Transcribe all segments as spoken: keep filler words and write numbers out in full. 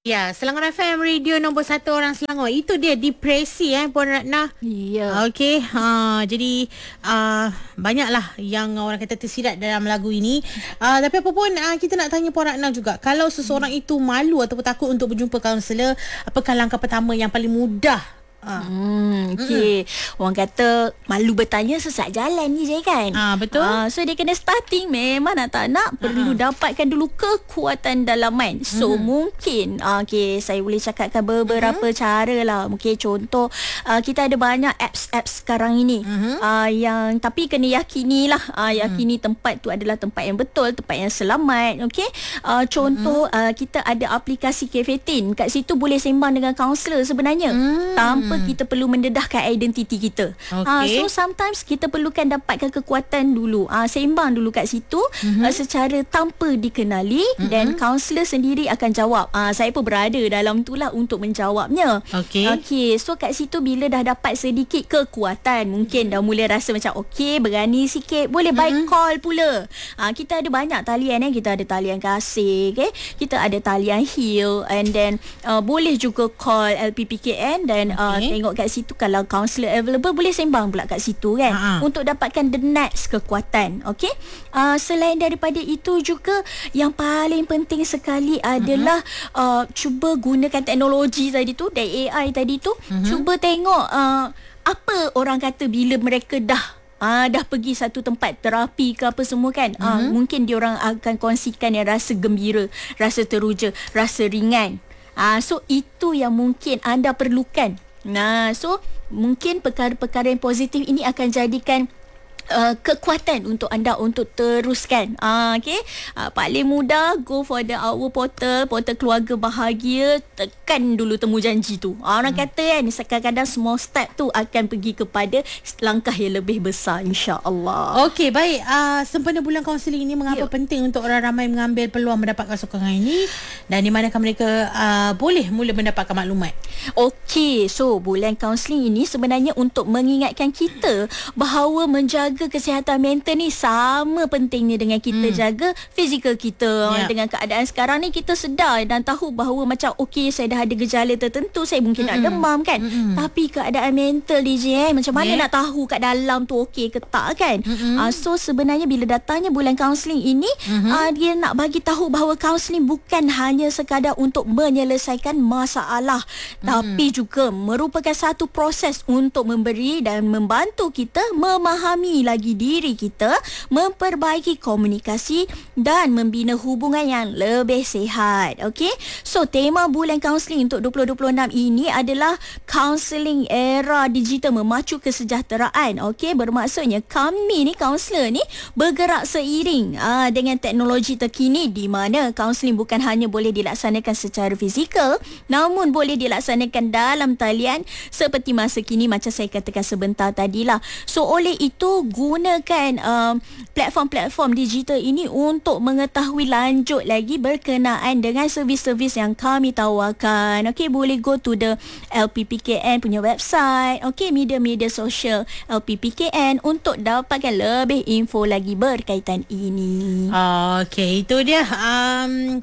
Ya, Selangor F M radio nombor satu orang Selangor. Itu dia depresi eh Puan Ratna. Ya. Okey, ha jadi uh, banyaklah yang orang kata tersirat dalam lagu ini. Uh, tapi apa pun uh, kita nak tanya Puan Ratna juga. Kalau seseorang hmm. itu malu ataupun takut untuk berjumpa kaunselor, apakah langkah pertama yang paling mudah? Ah. Hmm, okey. Orang kata malu bertanya sesat jalan ni je kan. Ah, betul. Ah, so dia kena starting memang nak tak nak perlu uh-huh. dapatkan dulu kekuatan dalaman. So uh-huh. mungkin ah, okey saya boleh cakapkan beberapa uh-huh. cara lah. Mungkin contoh ah, kita ada banyak apps-apps sekarang ini uh-huh. ah, yang tapi kena yakinilah ah, yakini uh-huh. tempat tu adalah tempat yang betul, tempat yang selamat. Okey. Ah, contoh uh-huh. ah, kita ada aplikasi Kefetin. Kat situ boleh sembang dengan kaunselor sebenarnya. Uh-huh. Tanpa kita perlu mendedahkan identiti kita. Okay. Ha, so sometimes kita perlukan dapatkan kekuatan dulu. Ha, sembang dulu kat situ mm-hmm. uh, secara tanpa dikenali mm-hmm. dan kaunselor sendiri akan jawab. Ha, saya pun berada dalam itulah untuk menjawabnya. Okey. Okey, so kat situ bila dah dapat sedikit kekuatan, mungkin mm-hmm. dah mula rasa macam okey, berani sikit, boleh by mm-hmm. call pula. Ha, kita ada banyak talian eh. Kita ada talian kasih, okay? Kita ada talian heal and then uh, boleh juga call L P P K N dan uh, okay. tengok kat situ kalau kaunselor available boleh sembang pula kat situ kan. Ha-ha. Untuk dapatkan the next kekuatan. Okey. Uh, selain daripada itu juga yang paling penting sekali adalah uh-huh. uh, cuba gunakan teknologi tadi tu dan A I tadi tu. Uh-huh. Cuba tengok uh, apa orang kata bila mereka dah Ah, dah pergi satu tempat terapi ke apa semua kan. Mm-hmm. Ah, mungkin diorang akan kongsikan yang rasa gembira, rasa teruja, rasa ringan. Ah, so itu yang mungkin anda perlukan. Nah, so mungkin perkara-perkara yang positif ini akan jadikan Uh, kekuatan untuk anda untuk teruskan. Ah, okey. Uh, paling mudah go for the our portal, portal keluarga bahagia, tekan dulu temu janji tu. Ah, orang hmm. kata kan kadang-kadang small step tu akan pergi kepada langkah yang lebih besar insya-Allah. Okey, baik. Uh, sempena bulan kaunseling ini mengapa Yuk. penting untuk orang ramai mengambil peluang mendapatkan sokongan ini dan di manakah mereka uh, boleh mula mendapatkan maklumat? Okey, so bulan kaunseling ini sebenarnya untuk mengingatkan kita bahawa menjaga kesihatan mental ni sama pentingnya dengan kita hmm. jaga fizikal kita. Yeah. Dengan keadaan sekarang ni kita sedar dan tahu bahawa macam okey saya dah ada gejala tertentu, saya mungkin mm-hmm. nak demam kan. Mm-hmm. Tapi keadaan mental D J eh, macam mana yeah. nak tahu kat dalam tu okey ke tak kan. Mm-hmm. Uh, so sebenarnya bila datangnya bulan kaunseling ini mm-hmm. uh, dia nak bagi tahu bahawa kaunseling bukan hanya sekadar untuk menyelesaikan masalah mm-hmm. tapi juga merupakan satu proses untuk memberi dan membantu kita memahami lagi diri kita, memperbaiki komunikasi dan membina hubungan yang lebih sihat. Okey. So tema bulan kaunseling untuk dua ribu dua puluh enam ini adalah kaunseling era digital memacu kesejahteraan. Okey, bermaksudnya kami ni kaunselor ni bergerak seiring aa, dengan teknologi terkini di mana kaunseling bukan hanya boleh dilaksanakan secara fizikal namun boleh dilaksanakan dalam talian seperti masa kini macam saya katakan sebentar tadilah. So oleh itu gunakan um, platform-platform digital ini untuk mengetahui lanjut lagi berkenaan dengan servis-servis yang kami tawarkan. Okey, boleh go to the L P P K N punya website. Okey, media-media sosial L P P K N untuk dapatkan lebih info lagi berkaitan ini. Okey, itu dia um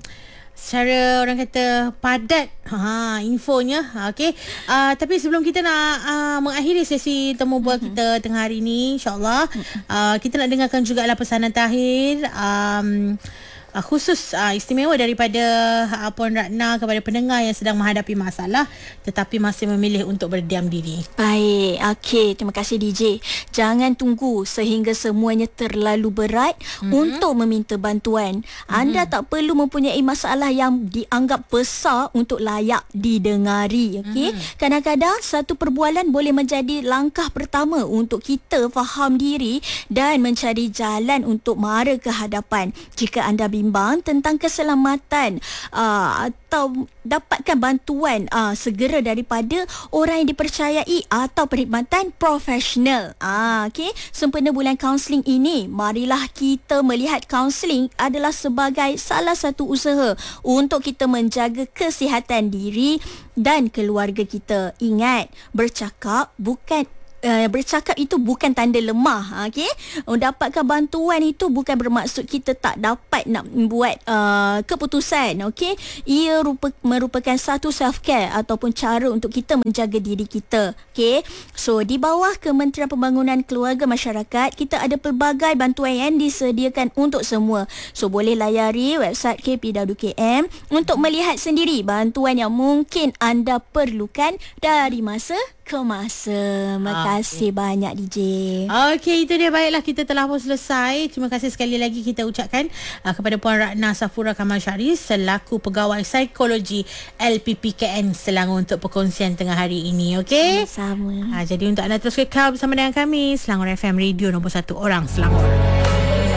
secara orang kata padat ha infonya. Okey. Uh, tapi sebelum kita nak uh, mengakhiri sesi temu bual mm-hmm. kita tengah hari ini insya-Allah mm-hmm. uh, kita nak dengarkan jugalah pesanan terakhir um Uh, khusus uh, istimewa daripada uh, Puan Ratna kepada pendengar yang sedang menghadapi masalah tetapi masih memilih untuk berdiam diri. Baik, okey, terima kasih D J. Jangan tunggu sehingga semuanya terlalu berat mm-hmm. untuk meminta bantuan. Mm-hmm. Anda tak perlu mempunyai masalah yang dianggap besar untuk layak didengari. Okey, mm-hmm. kadang-kadang satu perbualan boleh menjadi langkah pertama untuk kita faham diri dan mencari jalan untuk mara ke hadapan. Jika anda bimbang tentang keselamatan uh, atau dapatkan bantuan uh, segera daripada orang yang dipercayai atau perkhidmatan profesional. Ah, okey, sempena bulan kaunseling ini, marilah kita melihat kaunseling adalah sebagai salah satu usaha untuk kita menjaga kesihatan diri dan keluarga kita. Ingat, bercakap bukan Uh, bercakap itu bukan tanda lemah, okey. Mendapatkan bantuan itu bukan bermaksud kita tak dapat nak buat uh, keputusan, okey. Ia rupa, merupakan satu self care ataupun cara untuk kita menjaga diri kita, okey. So di bawah Kementerian Pembangunan Keluarga Masyarakat, kita ada pelbagai bantuan yang disediakan untuk semua. So boleh layari website K P W K M untuk melihat sendiri bantuan yang mungkin anda perlukan dari masa ke masa. Terima kasih okay. banyak D J. Okey, itu dia. Baiklah, kita telah pun selesai. Terima kasih sekali lagi kita ucapkan uh, kepada Puan Ratna Safura Kamal Syahri selaku Pegawai Psikologi L P P K N Selangor untuk perkongsian tengah hari ini. Okey. Sama-sama. Uh, jadi untuk anda terus kekal bersama dengan kami, Selangor F M Radio nombor satu orang Selangor.